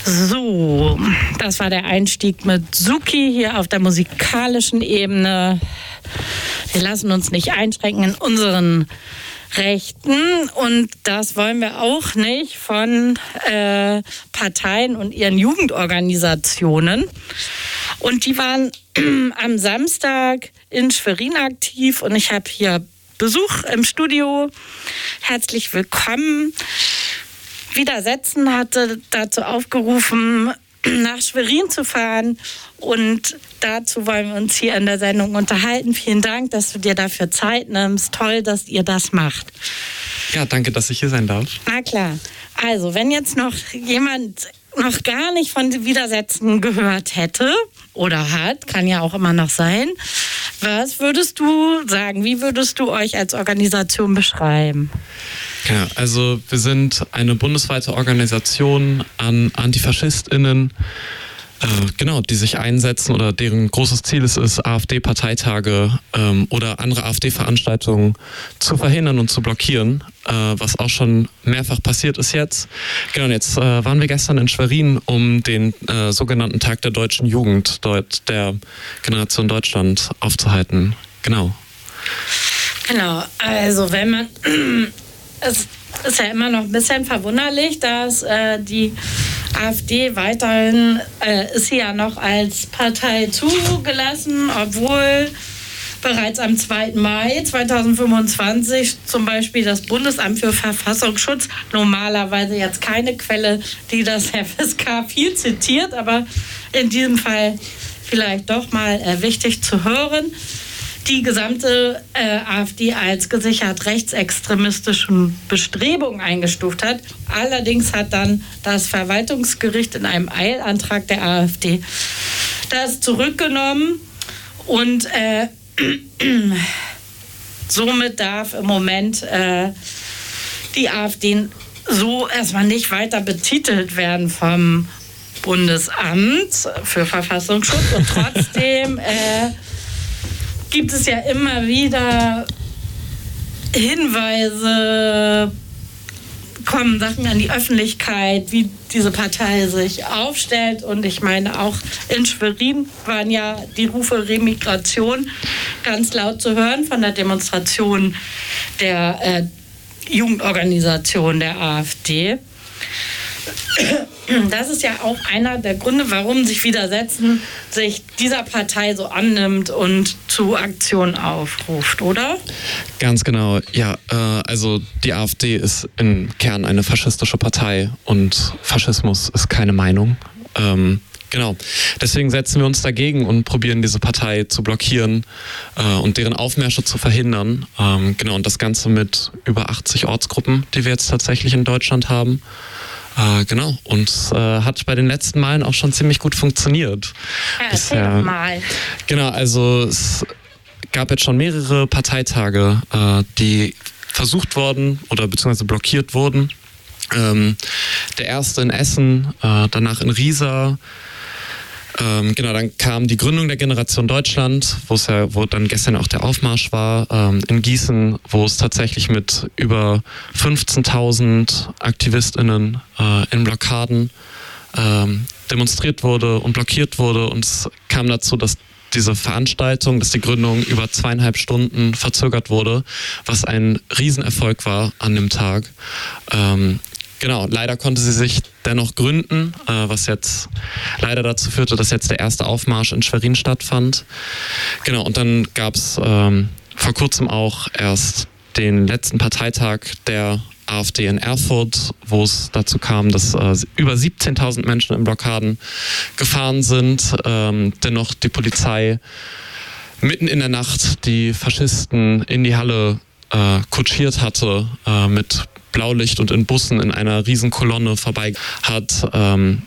So, das war der Einstieg mit Suki hier auf der musikalischen Ebene. Wir lassen uns nicht einschränken in unseren Rechten und das wollen wir auch nicht von Parteien und ihren Jugendorganisationen. Und die waren am Samstag in Schwerin aktiv und ich habe hier Besuch im Studio. Herzlich willkommen. Widersetzen hatte dazu aufgerufen, nach Schwerin zu fahren und dazu wollen wir uns hier in der Sendung unterhalten. Vielen Dank, dass du dir dafür Zeit nimmst. Toll, dass ihr das macht. Ja, danke, dass ich hier sein darf. Na klar. Also, wenn jetzt noch jemand noch gar nicht von Widersetzen gehört hätte oder hat, kann ja auch immer noch sein, was würdest du sagen? Wie würdest du euch als Organisation beschreiben? Ja, also wir sind eine bundesweite Organisation an AntifaschistInnen, die sich einsetzen oder deren großes Ziel es ist, AfD-Parteitage oder andere AfD-Veranstaltungen zu verhindern und zu blockieren, was auch schon mehrfach passiert ist jetzt. Genau, und jetzt waren wir gestern in Schwerin, um den sogenannten Tag der deutschen Jugend, der Generation Deutschland aufzuhalten. Genau. Genau, also wenn man... Es ist ja immer noch ein bisschen verwunderlich, dass die AfD weiterhin, ist sie ja noch als Partei zugelassen, obwohl bereits am 2. Mai 2025 zum Beispiel das Bundesamt für Verfassungsschutz, normalerweise jetzt keine Quelle, die das FSK viel zitiert, aber in diesem Fall vielleicht doch mal wichtig zu hören, die gesamte AfD als gesichert rechtsextremistischen Bestrebungen eingestuft hat. Allerdings hat dann das Verwaltungsgericht in einem Eilantrag der AfD das zurückgenommen und somit darf im Moment die AfD so erstmal nicht weiter betitelt werden vom Bundesamt für Verfassungsschutz und trotzdem gibt es ja immer wieder Hinweise, kommen Sachen an die Öffentlichkeit, wie diese Partei sich aufstellt. Und ich meine, auch in Schwerin waren ja die Rufe Remigration ganz laut zu hören von der Demonstration der Jugendorganisation der AfD. Das ist ja auch einer der Gründe, warum sich Widersetzen sich dieser Partei so annimmt und zu Aktionen aufruft, oder? Ganz genau, ja. Also die AfD ist im Kern eine faschistische Partei und Faschismus ist keine Meinung. Genau. Deswegen setzen wir uns dagegen und probieren diese Partei zu blockieren und deren Aufmärsche zu verhindern. Genau, und das Ganze mit über 80 Ortsgruppen, die wir jetzt tatsächlich in Deutschland haben. Genau, und hat bei den letzten Malen auch schon ziemlich gut funktioniert. Ja, erzähl doch mal. Genau, also es gab jetzt schon mehrere Parteitage, die versucht wurden oder beziehungsweise blockiert wurden. Der erste in Essen, danach in Riesa. Genau, dann kam die Gründung der Generation Deutschland, wo dann gestern auch der Aufmarsch war, in Gießen, wo es tatsächlich mit über 15.000 AktivistInnen in Blockaden demonstriert wurde und blockiert wurde. Und es kam dazu, dass diese Veranstaltung, dass die Gründung über 2,5 Stunden verzögert wurde, was ein Riesenerfolg war an dem Tag. Genau, leider konnte sie sich dennoch gründen, was jetzt leider dazu führte, dass jetzt der erste Aufmarsch in Schwerin stattfand. Genau, und dann gab es vor kurzem auch erst den letzten Parteitag der AfD in Erfurt, wo es dazu kam, dass über 17.000 Menschen in Blockaden gefahren sind. Dennoch die Polizei mitten in der Nacht die Faschisten in die Halle kutschiert hatte mit Blaulicht und in Bussen in einer riesen Kolonne vorbei hat.